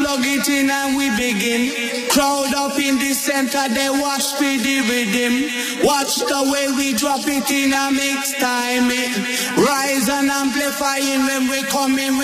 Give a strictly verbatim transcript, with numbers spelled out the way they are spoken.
plug it in and we begin. Crowd up in the center, they watch for the rhythm. Watch the way we drop it in a mix time. Rise and amplifying when we come in.